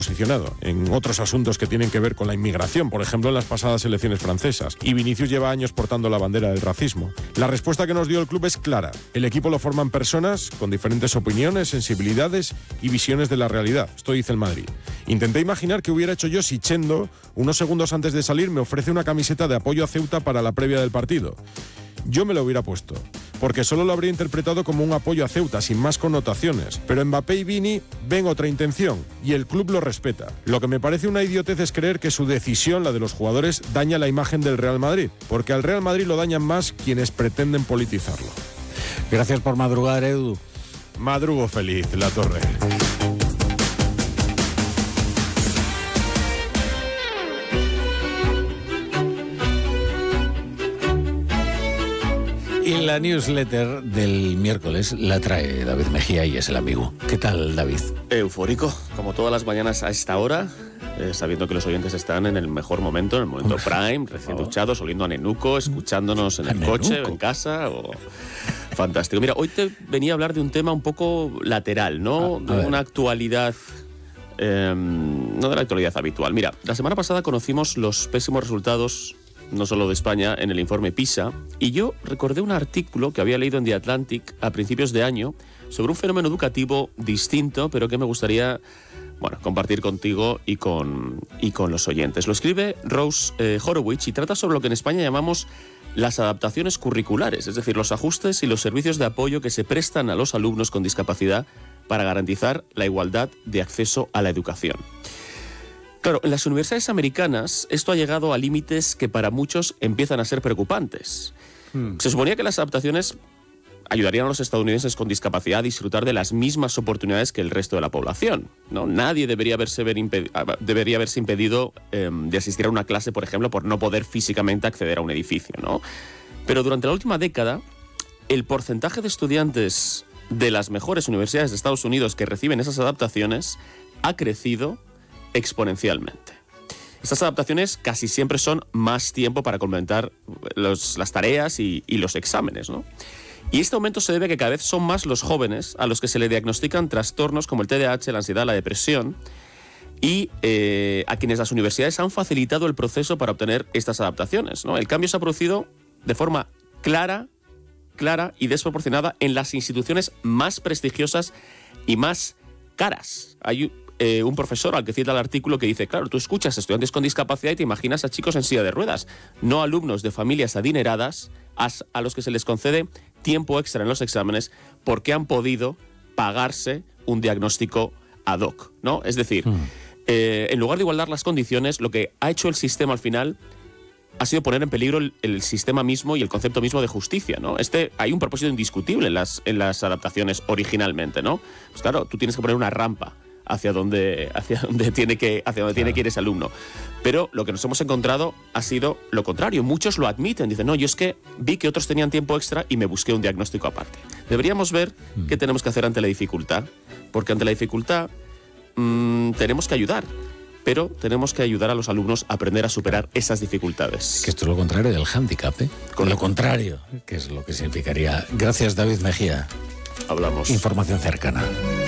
posicionado en otros asuntos que tienen que ver con la inmigración, por ejemplo en las pasadas elecciones francesas, y Vinicius lleva años portando la bandera del racismo. La respuesta que nos dio el club es clara: el equipo lo forman personas con diferentes opiniones, sensibilidades y visiones de la realidad. Esto dice el Madrid. Intenté imaginar qué hubiera hecho yo si Chendo, unos segundos antes de salir, me ofrece una camiseta de apoyo a Ceuta para la previa del partido. Yo me lo hubiera puesto, porque solo lo habría interpretado como un apoyo a Ceuta, sin más connotaciones. Pero Mbappé y Vini ven otra intención, y el club lo respeta. Lo que me parece una idiotez es creer que su decisión, la de los jugadores, daña la imagen del Real Madrid, porque al Real Madrid lo dañan más quienes pretenden politizarlo. Gracias por madrugar, Edu. Madrugo feliz, La Torre. Y la newsletter del miércoles la trae David Mejía y es el amigo. ¿Qué tal, David? Eufórico, como todas las mañanas a esta hora, sabiendo que los oyentes están en el mejor momento, en el momento prime, recién duchados, oliendo a nenuco, escuchándonos en el coche o en casa. Fantástico. Mira, hoy te venía a hablar de un tema un poco lateral, ¿no? De una actualidad... no de la actualidad habitual. Mira, la semana pasada conocimos los pésimos resultados, no solo de España, en el informe PISA, y yo recordé un artículo que había leído en The Atlantic a principios de año sobre un fenómeno educativo distinto, pero que me gustaría, compartir contigo y con los oyentes. Lo escribe Rose Horowitz y trata sobre lo que en España llamamos las adaptaciones curriculares, es decir, los ajustes y los servicios de apoyo que se prestan a los alumnos con discapacidad para garantizar la igualdad de acceso a la educación. Claro, en las universidades americanas esto ha llegado a límites que para muchos empiezan a ser preocupantes. Se suponía que las adaptaciones ayudarían a los estadounidenses con discapacidad a disfrutar de las mismas oportunidades que el resto de la población, ¿no? Nadie debería verse impedido de asistir a una clase, por ejemplo, por no poder físicamente acceder a un edificio, ¿no? Pero durante la última década, el porcentaje de estudiantes de las mejores universidades de Estados Unidos que reciben esas adaptaciones ha crecido exponencialmente. Estas adaptaciones casi siempre son más tiempo para complementar las tareas y los exámenes, ¿no? Y este aumento se debe a que cada vez son más los jóvenes a los que se le diagnostican trastornos como el TDAH, la ansiedad, la depresión, y a quienes las universidades han facilitado el proceso para obtener estas adaptaciones, ¿no? El cambio se ha producido de forma clara y desproporcionada en las instituciones más prestigiosas y más caras. Hay un profesor al que cita el artículo que dice, claro, tú escuchas a estudiantes con discapacidad y te imaginas a chicos en silla de ruedas, no alumnos de familias adineradas a los que se les concede tiempo extra en los exámenes porque han podido pagarse un diagnóstico ad hoc, ¿no? Es decir, en lugar de igualar las condiciones, lo que ha hecho el sistema al final ha sido poner en peligro el sistema mismo y el concepto mismo de justicia, ¿no? Hay un propósito indiscutible en las adaptaciones originalmente, ¿no? Pues claro, tú tienes que poner una rampa hacia donde tiene que ir ese alumno. Pero lo que nos hemos encontrado ha sido lo contrario. Muchos lo admiten, dicen, no, yo es que vi que otros tenían tiempo extra y me busqué un diagnóstico aparte. Deberíamos ver qué tenemos que hacer ante la dificultad, porque ante la dificultad tenemos que ayudar, pero tenemos que ayudar a los alumnos a aprender a superar esas dificultades. Que esto es lo contrario del hándicap, ¿eh? Con lo contrario, que es lo que significaría. Gracias, David Mejía. Hablamos. Información cercana.